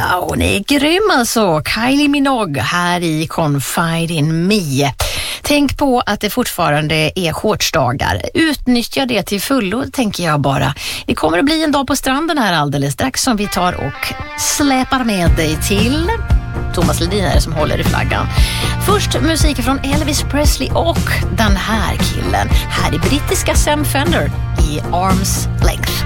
Wow, ni är grym alltså. Kylie Minogue här i Confide in Me. Tänk på att det fortfarande är shortsdagar. Utnyttja det till fullo, tänker jag bara. Det kommer att bli en dag på stranden här alldeles strax som vi tar och släpar med dig till. Thomas Ledin är det som håller i flaggan. Först musik från Elvis Presley och den här killen. Här är brittiska Sam Fender i Arms Length.